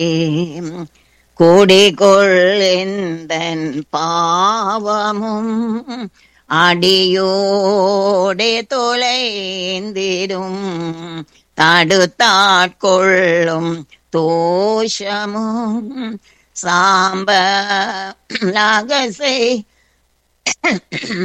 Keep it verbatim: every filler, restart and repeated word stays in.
கூடிகொள்ளெந்தன் பாவமும் அடியோடே தொலைந்திடும் தடுத்தாட்கொள்ளும் தோஷமும் சாம்ப நகசை